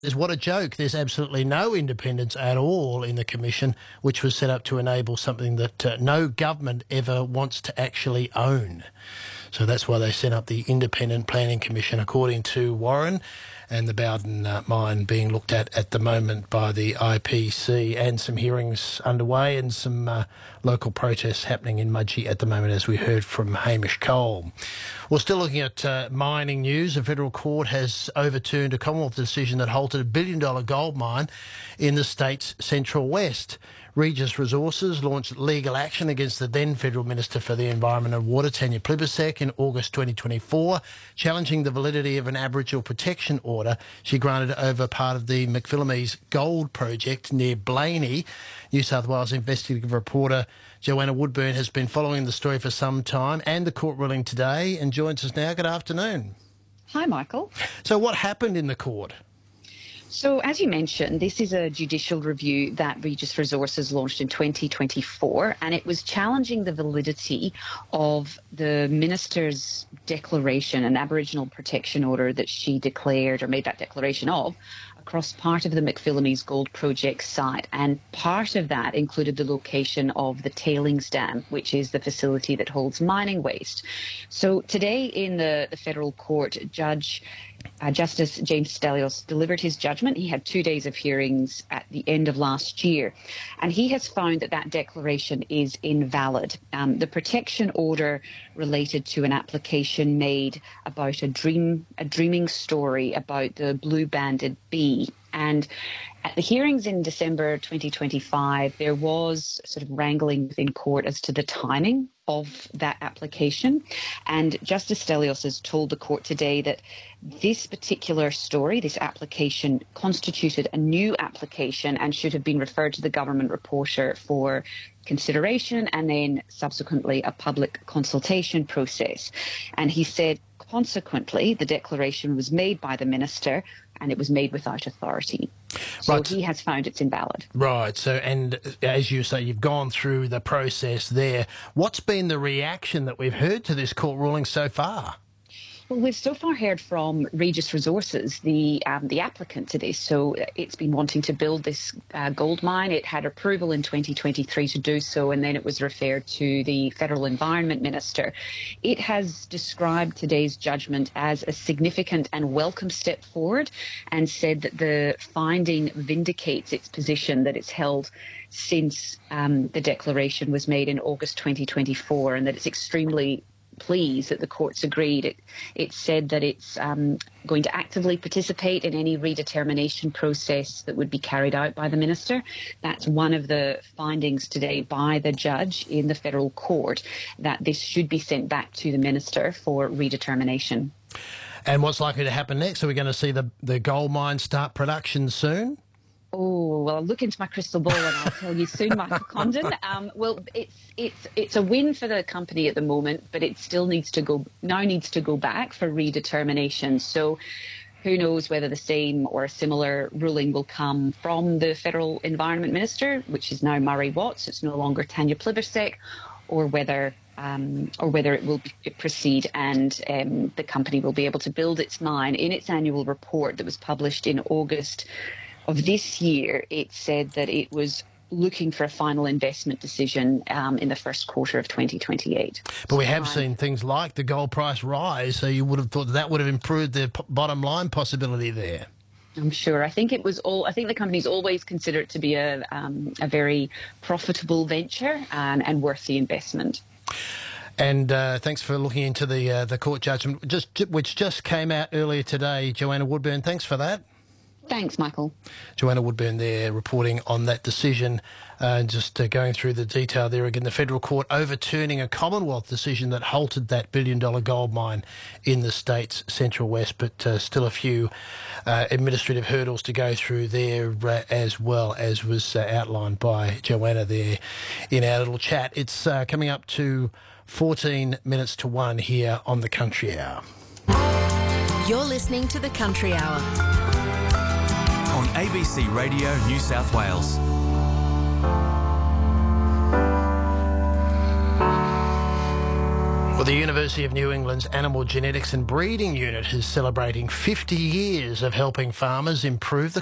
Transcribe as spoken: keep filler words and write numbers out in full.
is what a joke. There's absolutely no independence at all in the Commission, which was set up to enable something that uh, no government ever wants to actually own. So that's why they set up the Independent Planning Commission, according to Warren, and the Bowden uh, mine being looked at at the moment by the I P C, and some hearings underway and some uh, local protests happening in Mudgee at the moment, as we heard from Hamish Cole. We're still looking at uh, mining news. A federal court has overturned a Commonwealth decision that halted a billion dollar gold mine in the state's Central West. Regis Resources launched legal action against the then Federal Minister for the Environment and Water, Tanya Plibersek, in August twenty twenty-four, challenging the validity of an Aboriginal protection order she granted over part of the McPhillamys gold project near Blaney. New South Wales investigative reporter Joanna Woodburn has been following the story for some time and the court ruling today and joins us now. Good afternoon. Hi, Michael. So what happened in the court? So, as you mentioned, this is a judicial review that Regis Resources launched in twenty twenty-four, and it was challenging the validity of the minister's declaration, an Aboriginal protection order that she declared or made that declaration of, across part of the McPhillamys Gold Project site. And part of that included the location of the tailings dam, which is the facility that holds mining waste. So today in the, the federal court, Judge uh, Justice James Stelios delivered his judgment. He had two days of hearings at the end of last year, and he has found that that declaration is invalid. Um, the protection order related to an application made about a dream, a dreaming story about the blue-banded bee. And at the hearings in December twenty twenty-five, there was sort of wrangling within court as to the timing of that application. And Justice Stelios has told the court today that this particular story, this application, constituted a new application and should have been referred to the government reporter for consideration and then subsequently a public consultation process. And he said, consequently, the declaration was made by the minister and it was made without authority. So right. He has found it's invalid. Right. So, and as you say, you've gone through the process there. What's been the reaction that we've heard to this court ruling so far? Well, we've so far heard from Regis Resources, the um, the applicant to this. So it's been wanting to build this uh, gold mine. It had approval in twenty twenty-three to do so, and then it was referred to the Federal Environment Minister. It has described today's judgment as a significant and welcome step forward and said that the finding vindicates its position that it's held since um, the declaration was made in August twenty twenty-four, and that it's extremely pleased that the courts agreed. It, it said that it's um, going to actively participate in any redetermination process that would be carried out by the minister. That's one of the findings today by the judge in the federal court, that this should be sent back to the minister for redetermination. And what's likely to happen next? Are we going to see the, the gold mine start production soon? Oh, well, I'll look into my crystal ball and I'll tell you soon, Michael Condon. Um, well, it's it's it's a win for the company at the moment, but it still needs to go now needs to go back for redetermination. So who knows whether the same or a similar ruling will come from the Federal Environment Minister, which is now Murray Watts. It's no longer Tanya Plibersek, or whether um, or whether it will be, proceed and um, the company will be able to build its mine. In its annual report that was published in August of this year, it said that it was looking for a final investment decision um, in the first quarter of twenty twenty-eight. But we have seen things like the gold price rise, so you would have thought that would have improved the p- bottom line possibility there. I'm sure. I think it was all. I think the companies always consider it to be a um, a very profitable venture and, and worth the investment. And uh, thanks for looking into the uh, the court judgment, just which just came out earlier today. Joanna Woodburn, thanks for that. Thanks, Michael. Joanna Woodburn there reporting on that decision, uh, just uh, going through the detail there again. The federal court overturning a Commonwealth decision that halted that billion-dollar gold mine in the state's Central West, but uh, still a few uh, administrative hurdles to go through there uh, as well, as was uh, outlined by Joanna there in our little chat. It's uh, coming up to fourteen minutes to one here on the Country Hour. You're listening to the Country Hour on A B C Radio New South Wales. Well, the University of New England's Animal Genetics and Breeding Unit is celebrating fifty years of helping farmers improve the